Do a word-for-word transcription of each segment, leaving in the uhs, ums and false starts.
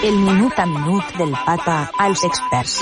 El minut a minut del papa als experts.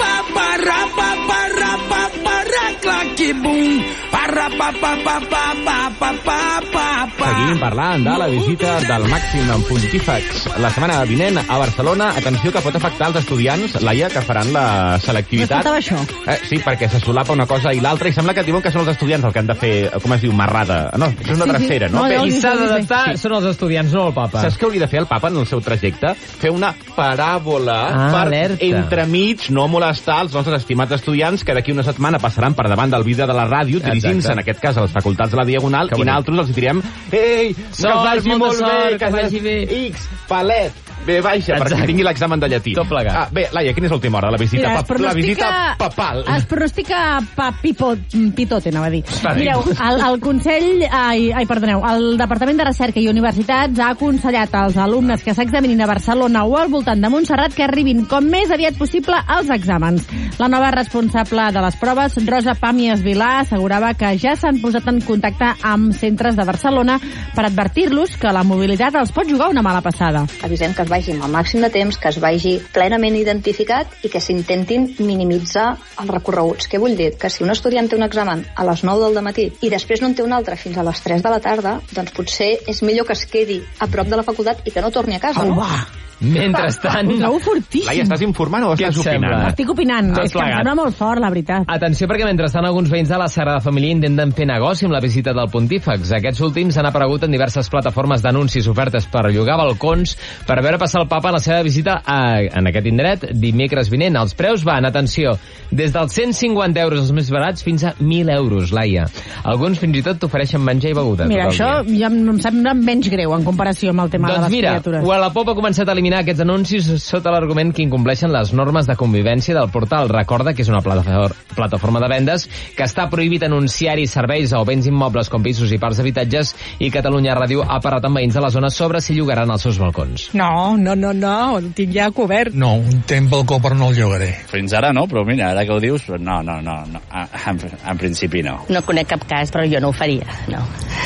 Seguim parlant de la visita del màxim pontífex la setmana vinent a Barcelona. Atenció, que pot afectar els estudiants, Laia, que faran la selectivitat. No això? Eh, sí, perquè se solapa una cosa i l'altra i sembla que diuen que són els estudiants els que han de fer, com es diu, marrada. No, això és una sí, drecera, sí. no? no Qui s'ha d'adaptar sí. són els estudiants, no el papa. Saps què hauria de fer el papa en el seu trajecte? Fer una paràbola ah, per alerta. entremig no molestar els nostres estimats estudiants que d'aquí una setmana passaran per davant del vidre de la ràdio, dirigint-se, en aquest cas, a les facultats de la Diagonal, que i nosaltres els direm: ei, que no, vagi molt sort, bé, que, que vagi bé. X, palet, bé baixa, Exacte. perquè tingui l'examen de llatí. Tot plegat. Ah, bé, Laia, quina és l'última hora de la visita? Mira, pa la visita papal. Es pronostica papipot, pitote, anava a dir. Mireu, el, el Consell, ai, ai, perdoneu, el Departament de Recerca i Universitats ha aconsellat als alumnes que s'examinin a Barcelona o al voltant de Montserrat que arribin com més aviat possible als exàmens. La nova responsable de les proves, Rosa Pàmies Vilà, assegurava que ja s'han posat en contacte amb centres de Barcelona per advertir-los que la mobilitat els pot jugar una mala passada. Avisem que es vagi amb el màxim de temps, que es vagi plenament identificat i que s'intentin minimitzar els recorreguts. Què vull dir? Que si un estudiant té un examen a les nou del matí i després no en té un altre fins a les tres de la tarda, doncs potser és millor que es quedi a prop de la facultat i que no torni a casa. Oh, no? Mentrestant... Ho trobo fortíssim. Laia, estàs informant o estàs opinant? Estic opinant. Tot és que em plegat. sembla molt fort, la veritat. Atenció, perquè mentrestant alguns veïns de la Sagrada Família intenten fer negoci amb la visita del pontífex. Aquests últims han aparegut en diverses plataformes d'anuncis ofertes per llogar balcons per veure passar el papa a la seva visita a, en aquest indret dimecres vinent. Els preus van, atenció, des dels cent cinquanta euros els més barats fins a mil euros, Laia. Alguns fins i tot t'ofereixen menjar i beguda. Mira, això ja em sembla menys greu en comparació amb el tema doncs de les mira, criatures. Wallapop ha començat a eliminar aquests anuncis sota l'argument que incompleixen les normes de convivència del portal. Recorda que és una plataforma de vendes que està prohibit anunciar-hi serveis o béns immobles com pisos i parcs d'habitatges, i Catalunya Ràdio ha parlat amb veïns de la zona sobre si llogaran els seus balcons. No, no, no, no, el tinc ja cobert. No, tenc balcó però no el llogaré. Fins ara no, però mira, ara que ho dius, no, no, no, no. En, en principi no. No conec cap cas, però jo no ho faria, no.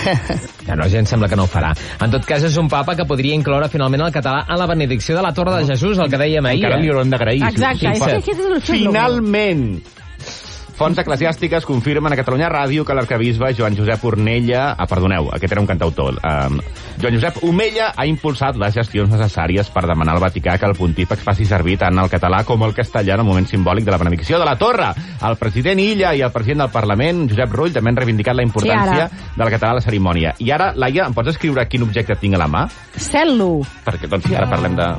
Ja no, gent sembla que no ho farà. En tot cas, és un papa que podria incloure finalment el català en la benedicció de la Torre de Jesús, el que dèiem ahir. Encara li haurem d'agrair. Exacte. Sí, sí, sí, sí, finalment! Fonts eclesiàstiques confirmen a Catalunya Ràdio que l'arquebisbe Joan Josep Ornella... Ah, perdoneu, aquest era un cantautor. Um, Joan Josep Omella ha impulsat les gestions necessàries per demanar al Vaticà que el pontífex faci servir tant el català com el castellà en el moment simbòlic de la benedicció de la Torre. El president Illa i el president del Parlament, Josep Rull, també han reivindicat la importància sí, del català a la cerimònia. I ara, Laia, em pots escriure quin objecte tinc a la mà? Cel·lo. Perquè, doncs, sí, ara parlem de...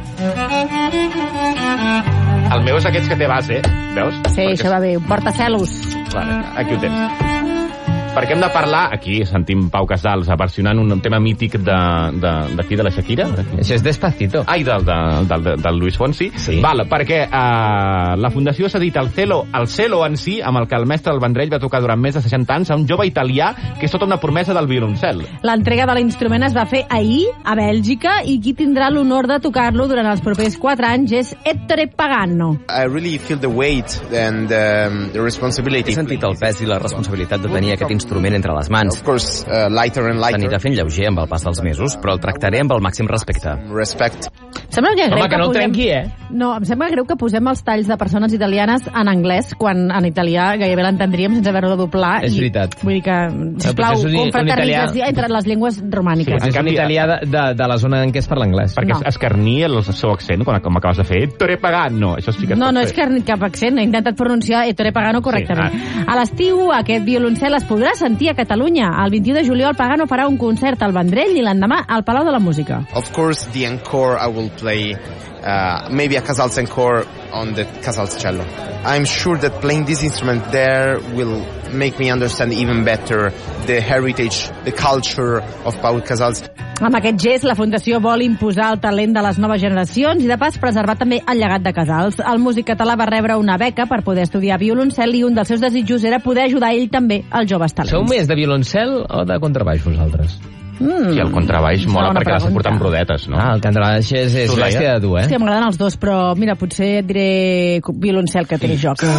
El meu és aquests que té base, veus? Sí, perquè... això va bé, un portacel·los. Vale, aquí ho tens. Perquè hem de parlar, aquí sentim Pau Casals versionant un tema mític d'aquí, de, de, de la Shakira. Això és Despacito. Ai, del, del, del, del Luis Fonsi. Sí. Val, perquè uh, la Fundació s'ha dit el Celo, el Celo en si, amb el que el mestre del Vendrell va tocar durant més de seixanta anys a un jove italià que és tota una promesa del violoncel. L'entrega de l'instrument es va fer ahir, a Bèlgica, i qui tindrà l'honor de tocar-lo durant els propers quatre anys és Ettore Pagano. I really feel the weight and um, the responsibility. He sentit el pes i la responsabilitat de tenir aquest instrument entre les mans. Of course, uh, lighter and lighter. S'anirà fent lleuger amb el pas dels mesos, però el tractaré amb el màxim respecte. Respect. Sembla que greu Home, que, que no posem... trenqui, eh? No, em sembla greu que posem els talls de persones italianes en anglès, quan en italià gairebé l'entendríem sense haver-lo de doblar. És i, veritat. Vull dir que, sisplau, un, confraternització italià... entre les llengües romàniques. Sí, és un italià de, de, de la zona en què es parla anglès. Perquè no. escarni el seu accent, quan, com acabes de fer, Ettore Pagano. Això sí que no, no fer. és que cap accent, he intentat pronunciar Ettore Pagano correctament. Sí, ah. A l'estiu, aquest violoncel es podrà sentir a Catalunya. El vint-i-u de juliol, Pagano farà un concert al Vendrell i l'endemà al Palau de la Música. Of course, the encore I will play uh, maybe a Casals encore on the Casals cello. I'm sure that playing this instrument there will make me understand even better the heritage, the culture of Pau Casals. Amb aquest gest, la Fundació vol imposar el talent de les noves generacions i, de pas, preservar també el llegat de Casals. El músic català va rebre una beca per poder estudiar violoncel i un dels seus desitjos era poder ajudar ell també als joves talents. Sou més de violoncel o de contrabaix, vosaltres? Mm. Sí, el contrabaix mola perquè l'has de portar amb rodetes, no? Ah, el contrabaix és, és bèstia de dur, eh? Sí, m'agraden els dos, però mira, potser et diré violoncel que té joc.